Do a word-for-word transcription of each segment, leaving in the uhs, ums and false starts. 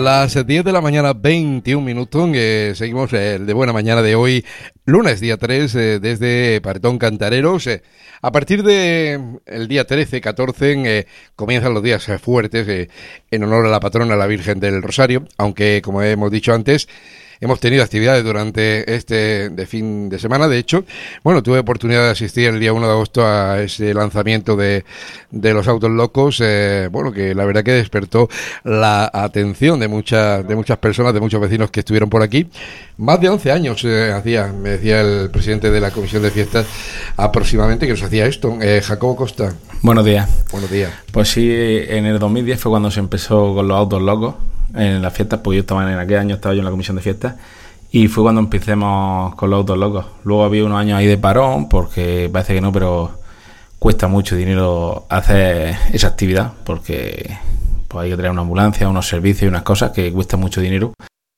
Las diez de la mañana, veintiún minutos, eh, seguimos el de buena mañana de hoy, lunes, día tres, eh, desde Paretón Cantareros. Eh, a partir de el día trece, catorce, eh, comienzan los días eh, fuertes eh, en honor a la patrona, la Virgen del Rosario, aunque, como hemos dicho antes, hemos tenido actividades durante este de fin de semana. De hecho, bueno, tuve oportunidad de asistir el día uno de agosto a ese lanzamiento de, de los autos locos, eh, bueno, que la verdad que despertó la atención de muchas de muchas personas, de muchos vecinos que estuvieron por aquí. Más de once años eh, hacía, me decía el presidente de la Comisión de Fiestas, aproximadamente, que nos hacía esto. Eh, Jacobo Costa. Buenos días. Buenos días. Pues sí, en el dos mil diez fue cuando se empezó con los autos locos en las fiestas, pues yo estaba en aquel año, estaba yo en la comisión de fiestas, y fue cuando empecemos con los autos locos. Luego había unos años ahí de parón, porque parece que no, pero cuesta mucho dinero hacer esa actividad, porque pues hay que traer una ambulancia, unos servicios y unas cosas que cuestan mucho dinero.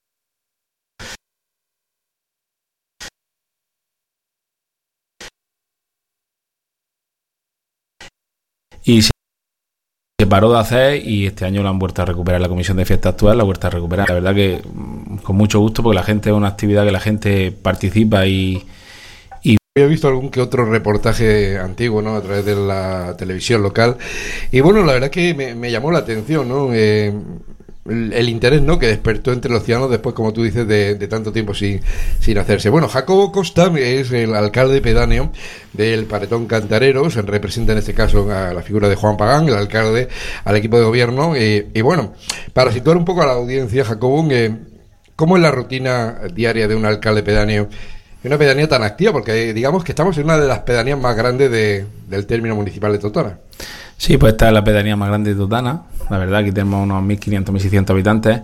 Y se Se paró de hacer y este año lo han vuelto a recuperar. La comisión de fiestas actual la ha vuelto a recuperar. La verdad que con mucho gusto, porque la gente es una actividad que la gente participa y... y... He visto algún que otro reportaje antiguo, ¿no?, a través de la televisión local, y bueno, la verdad que me, me llamó la atención, ¿no?, eh, el, el interés, ¿no?, que despertó entre los ciudadanos después, como tú dices, de, de tanto tiempo sin, sin hacerse. Bueno, Jacobo Costa es el alcalde pedáneo del Paretón Cantareros, representa en este caso a la figura de Juan Pagán, el alcalde, al equipo de gobierno, eh, y bueno, para situar un poco a la audiencia, Jacobo, eh, ¿cómo es la rutina diaria de un alcalde pedáneo? Una pedanía tan activa, porque digamos que estamos en una de las pedanías más grandes de, del término municipal de Totana. Sí, pues esta es la pedanía más grande de Totana. La verdad, aquí tenemos unos mil quinientos, mil seiscientos habitantes.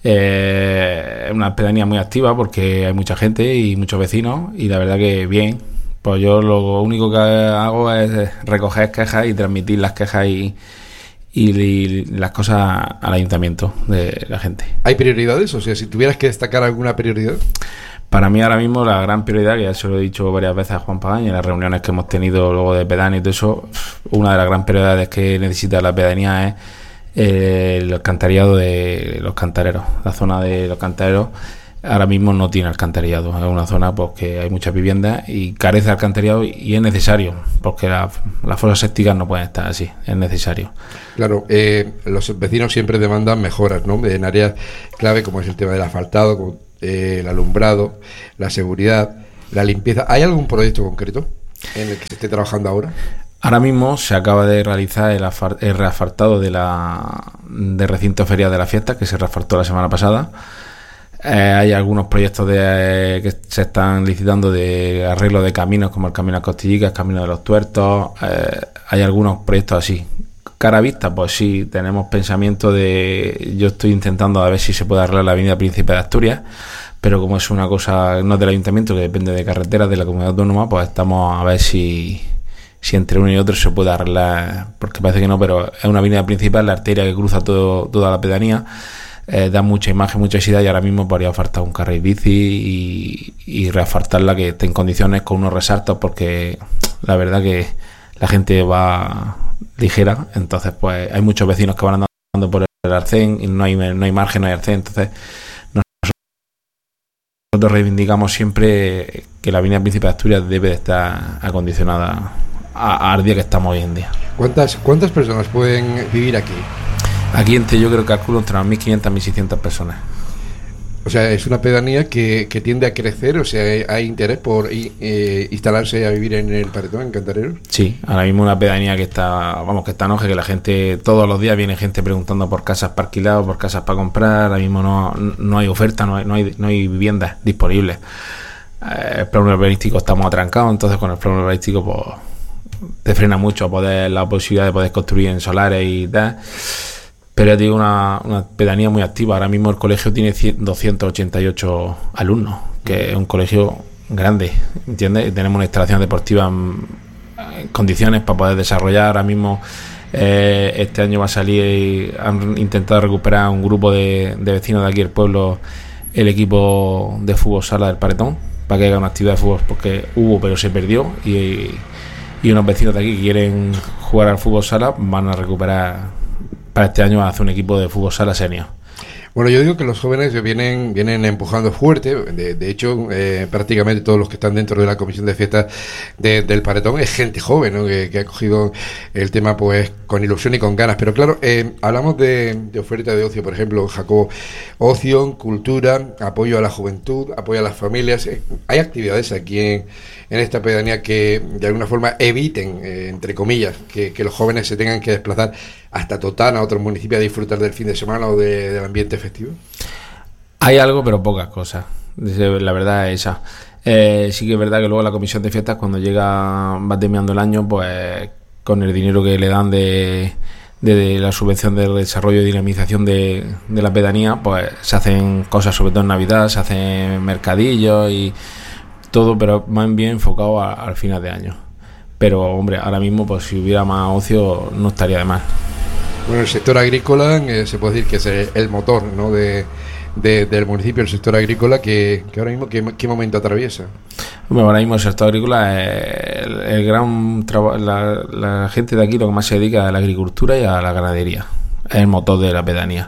Eh, es una pedanía muy activa porque hay mucha gente y muchos vecinos, y la verdad que bien. Pues yo lo único que hago es recoger quejas y transmitir las quejas y, y, y las cosas al ayuntamiento de la gente. ¿Hay prioridades? O sea, si tuvieras que destacar alguna prioridad. Para mí ahora mismo la gran prioridad, que ya se lo he dicho varias veces a Juan Pagán y en las reuniones que hemos tenido luego de pedáneo y todo eso, una de las gran prioridades que necesita la pedanía es eh, el alcantarillado de los cantareros. La zona de los cantareros ahora mismo no tiene alcantarillado, es una zona pues que hay muchas viviendas y carece de alcantarillado, y es necesario, porque la, las fosas sépticas no pueden estar así, es necesario. Claro, eh, los vecinos siempre demandan mejoras, ¿no?, en áreas clave como es el tema del asfaltado, como Eh, el alumbrado, la seguridad, la limpieza. ¿Hay algún proyecto concreto en el que se esté trabajando ahora? Ahora mismo se acaba de realizar el, afar, el reasfaltado de la de recinto ferial de la fiesta, que se reasfaltó la semana pasada. Eh, hay algunos proyectos de, eh, que se están licitando de arreglo de caminos, como el camino a Costillicas, el camino de los Tuertos. Eh, hay algunos proyectos así. Cara a vista, pues sí, tenemos pensamiento de... Yo estoy intentando a ver si se puede arreglar la avenida Príncipe de Asturias, pero como es una cosa no del ayuntamiento, que depende de carreteras de la comunidad autónoma, pues estamos a ver si, si entre uno y otro se puede arreglar, porque parece que no, pero es una avenida principal, la arteria que cruza todo, toda la pedanía, eh, da mucha imagen, mucha identidad, y ahora mismo podría faltar un carril bici y, y reasfaltarla que esté en condiciones con unos resaltos, porque la verdad que la gente va ligera, entonces pues hay muchos vecinos que van andando por el arcén y no hay, no hay margen, no hay arcén, entonces nosotros reivindicamos siempre que la avenida Príncipe de Asturias debe de estar acondicionada a, al día que estamos hoy en día. ¿Cuántas, cuántas personas pueden vivir aquí? Aquí entre, yo creo que calculo entre las mil quinientas y mil seiscientas personas. O sea, es una pedanía que, que tiende a crecer, o sea, hay, hay interés por eh, instalarse a vivir en el Paretón, en Cantareros. Sí, ahora mismo una pedanía que está, vamos, que está en auge, que la gente, todos los días viene gente preguntando por casas para alquilar o por casas para comprar. Ahora mismo no, no hay oferta, no hay, no hay, no hay viviendas disponibles. Eh, el plan urbanístico estamos atrancados, entonces con el plan urbanístico pues te frena mucho poder la posibilidad de poder construir en solares y tal. Pero ya digo, una, una pedanía muy activa. Ahora mismo el colegio tiene doscientos ochenta y ocho alumnos, que es un colegio grande, ¿entiendes? Tenemos una instalación deportiva en, en condiciones para poder desarrollar. Ahora mismo eh, este año va a salir, han intentado recuperar un grupo de, de vecinos de aquí del pueblo, el equipo de fútbol sala del Paretón, para que haga una actividad de fútbol, porque hubo pero se perdió, y, y unos vecinos de aquí que quieren jugar al fútbol sala van a recuperar para este año, a hacer un equipo de fútbol sala senior. Bueno, yo digo que los jóvenes vienen vienen empujando fuerte. De, de hecho, eh, prácticamente todos los que están dentro de la comisión de fiestas de, del Paretón es gente joven, ¿no? que, que ha cogido el tema pues con ilusión y con ganas. Pero claro, eh, hablamos de, de oferta de ocio, por ejemplo, Jacobo, ocio, cultura, apoyo a la juventud, apoyo a las familias. Eh, hay actividades aquí en, en esta pedanía que de alguna forma eviten, eh, entre comillas, que, que los jóvenes se tengan que desplazar hasta Totana, a otros municipios, a disfrutar del fin de semana o de, del ambiente festivo. Hay algo, pero pocas cosas. La verdad es esa. Eh, sí que es verdad que luego la comisión de fiestas, cuando llega, va terminando el año, pues con el dinero que le dan de, de, de la subvención del desarrollo y dinamización de, de la pedanía, pues se hacen cosas, sobre todo en Navidad, se hacen mercadillos y todo, pero más bien enfocado a, al final de año. Pero, hombre, ahora mismo, pues si hubiera más ocio, no estaría de más. Bueno, el sector agrícola eh, se puede decir que es el, el motor, ¿no? de, de, del municipio, el sector agrícola, que, que ahora mismo, ¿qué, qué momento atraviesa? Bueno, ahora mismo el sector agrícola es el, el gran trabajo. La, la gente de aquí lo que más se dedica es a la agricultura y a la ganadería. Es el motor de la pedanía.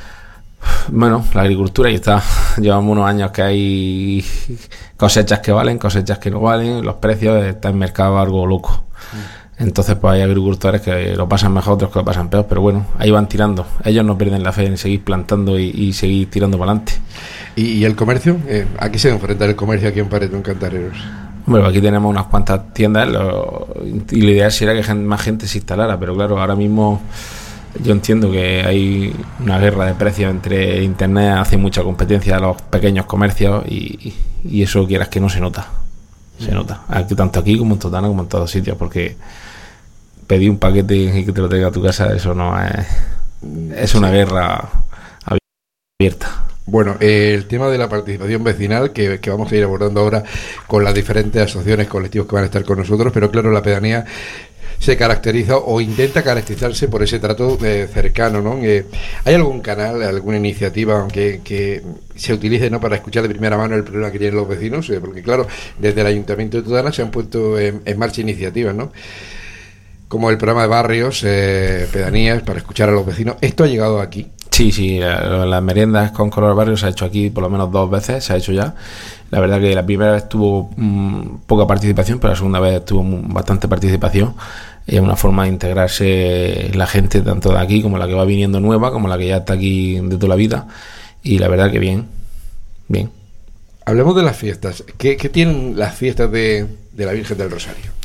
Bueno, la agricultura y está. Llevamos unos años que hay cosechas que valen, cosechas que no valen, los precios están en mercado algo loco. Entonces pues hay agricultores que lo pasan mejor, otros que lo pasan peor, pero bueno, ahí van tirando. Ellos no pierden la fe en seguir plantando y, y seguir tirando para adelante. ¿Y, y el comercio? Eh, ¿A qué se enfrenta el comercio aquí en Paretón Cantareros? Bueno, aquí tenemos unas cuantas tiendas lo, y la idea sería que más gente se instalara, pero claro, ahora mismo yo entiendo que hay una guerra de precios entre internet, hace mucha competencia a los pequeños comercios y, y eso quieras que no se nota. Se nota, aquí, tanto aquí como en Totana como en todos sitios, porque pedir un paquete y que te lo traiga a tu casa, eso no es, es una guerra abierta. Bueno, eh, el tema de la participación vecinal que, que vamos a ir abordando ahora con las diferentes asociaciones, colectivos que van a estar con nosotros, pero claro, la pedanía se caracteriza o intenta caracterizarse por ese trato eh, cercano, ¿no? Eh, ¿Hay algún canal, alguna iniciativa que, que se utilice, ¿no?, para escuchar de primera mano el problema que tienen los vecinos? Eh, porque claro, desde el Ayuntamiento de Totana se han puesto en, en marcha iniciativas, ¿no?, como el programa de barrios, eh, pedanías, para escuchar a los vecinos. ¿Esto ha llegado aquí? Sí, sí, las la meriendas con color barrio se ha hecho aquí por lo menos dos veces, se ha hecho ya. La verdad que la primera vez tuvo mmm, poca participación, pero la segunda vez tuvo bastante participación. Es una forma de integrarse la gente, tanto de aquí como la que va viniendo nueva, como la que ya está aquí de toda la vida. Y la verdad que bien, bien. Hablemos de las fiestas. ¿Qué, qué tienen las fiestas de, de la Virgen del Rosario?